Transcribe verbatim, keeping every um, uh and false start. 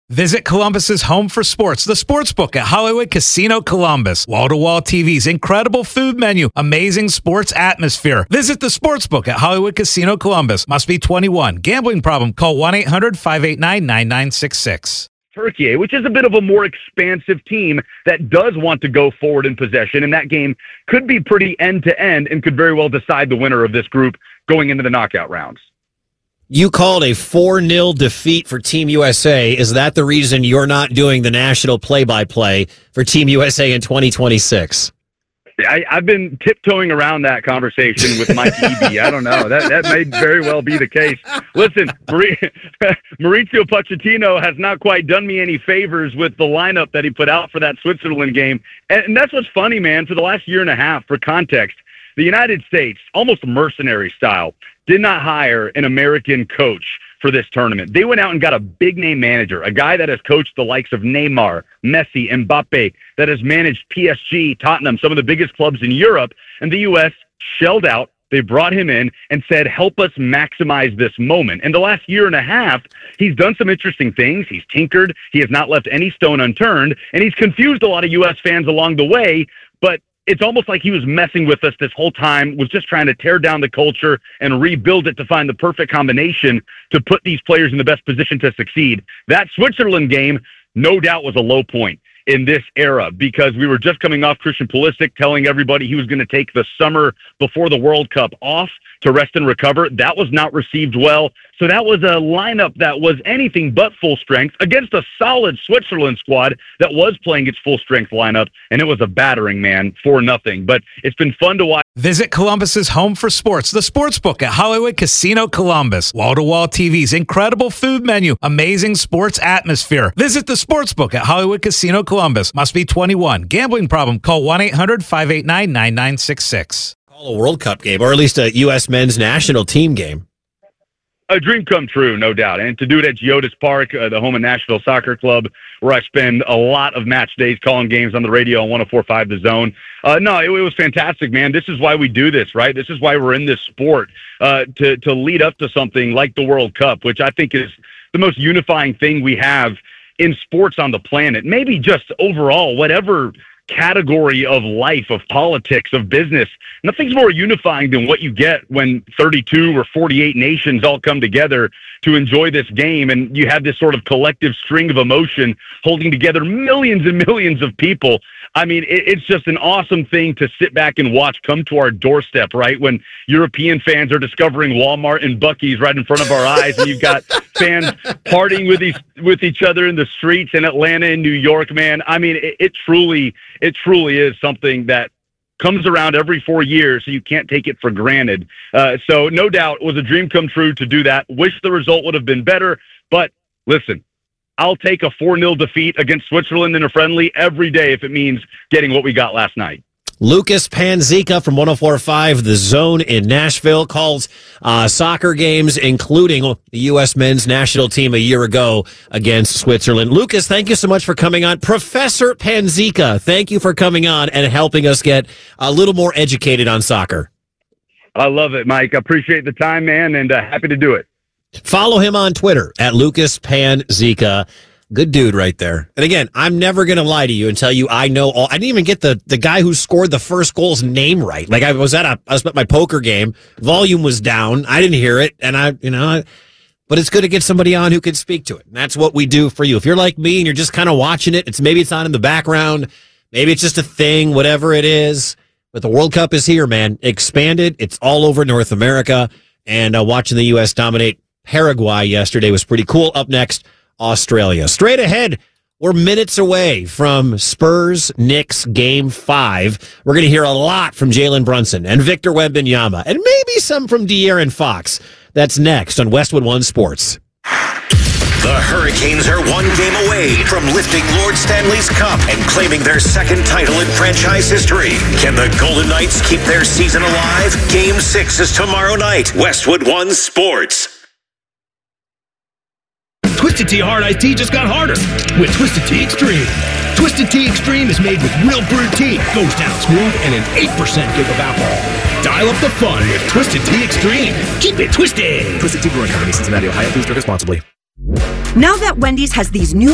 Visit Columbus's home for sports, the Sportsbook at Hollywood Casino Columbus. Wall-to-wall T Vs, incredible food menu, amazing sports atmosphere. Visit the Sportsbook at Hollywood Casino Columbus. Must be twenty-one. Gambling problem? Call one eight hundred five eight nine nine nine six six. Turkey, which is a bit of a more expansive team that does want to go forward in possession, and that game could be pretty end-to-end and could very well decide the winner of this group going into the knockout rounds. You called a four nil defeat for Team U S A. Is that the reason you're not doing the national play-by-play for Team U S A in twenty twenty-six? I, I've been tiptoeing around that conversation with Mike Eby. I don't know. That that may very well be the case. Listen, Mauricio Pochettino has not quite done me any favors with the lineup that he put out for that Switzerland game. And, and that's what's funny, man. For the last year and a half, for context, the United States, almost mercenary style, did not hire an American coach for this tournament. They went out and got a big-name manager, a guy that has coached the likes of Neymar, Messi, Mbappe, that has managed P S G, Tottenham, some of the biggest clubs in Europe, and the U S shelled out. They brought him in and said, help us maximize this moment. In the last year and a half, he's done some interesting things. He's tinkered. He has not left any stone unturned, and he's confused a lot of U S fans along the way, but it's almost like he was messing with us this whole time, was just trying to tear down the culture and rebuild it to find the perfect combination to put these players in the best position to succeed. That Switzerland game, no doubt, was a low point in this era because we were just coming off Christian Pulisic telling everybody he was going to take the summer before the World Cup off to rest and recover. That was not received well. So that was a lineup that was anything but full strength against a solid Switzerland squad that was playing its full strength lineup, and it was a battering, man, for nothing. But it's been fun to watch. Visit Columbus's home for sports, the Sportsbook at Hollywood Casino Columbus. Wall-to-wall T Vs, incredible food menu, amazing sports atmosphere. Visit the Sportsbook at Hollywood Casino Columbus. Must be twenty-one. Gambling problem? Call one eight hundred five eight nine nine nine six six. Call a World Cup game, or at least a U S men's national team game. A dream come true, no doubt. And to do it at Geodis Park, uh, the home of Nashville Soccer Club, where I spend a lot of match days calling games on the radio on one oh four point five The Zone. Uh, no, it, it was fantastic, man. This is why we do this, right? This is why we're in this sport, uh, to, to lead up to something like the World Cup, which I think is the most unifying thing we have in sports on the planet. Maybe just overall, whatever category of life, of politics, of business. Nothing's more unifying than what you get when thirty-two or forty-eight nations all come together to enjoy this game, and you have this sort of collective string of emotion holding together millions and millions of people. I mean, it, it's just an awesome thing to sit back and watch come to our doorstep, right? When European fans are discovering Walmart and Buc-ee's right in front of our eyes, and you've got fans partying with each, with each other in the streets in Atlanta and New York, man. I mean, it, it truly, it truly is something that comes around every four years, so you can't take it for granted. Uh, so no doubt it was a dream come true to do that. Wish the result would have been better, but listen, I'll take a four nil defeat against Switzerland in a friendly every day if it means getting what we got last night. Lucas Panzica from one oh four point five The Zone in Nashville calls uh, soccer games, including the U S men's national team a year ago against Switzerland. Lucas, thank you so much for coming on. Professor Panzica, thank you for coming on and helping us get a little more educated on soccer. I love it, Mike. I appreciate the time, man, and uh, happy to do it. Follow him on Twitter at Lucas Panzica. Good dude right there. And again, I'm never going to lie to you and tell you I know all. I didn't even get the, the guy who scored the first goal's name right. Like I was at a, I was at my poker game. Volume was down. I didn't hear it. And I, you know, I, but it's good to get somebody on who can speak to it. And that's what we do for you. If you're like me and you're just kind of watching it, it's maybe it's on in the background. Maybe it's just a thing, whatever it is. But the World Cup is here, man. Expanded. It's all over North America. And uh, watching the U S dominate Paraguay yesterday was pretty cool. Up next, Australia. Straight ahead, we're minutes away from Spurs-Knicks Game five. We're going to hear a lot from Jalen Brunson and Victor Wembanyama, and maybe some from De'Aaron Fox. That's next on Westwood One Sports. The Hurricanes are one game away from lifting Lord Stanley's Cup and claiming their second title in franchise history. Can the Golden Knights keep their season alive? Game six is tomorrow night. Westwood One Sports. Twisted Tea Hard Iced Tea just got harder with Twisted Tea Extreme. Twisted Tea Extreme is made with real brewed tea, goes down smooth, and an eight percent give of alcohol. Dial up the fun with Twisted Tea Extreme. Keep it twisted. Twisted Tea Brewing Company, Cincinnati, Ohio. Please drink responsibly. Now that Wendy's has these new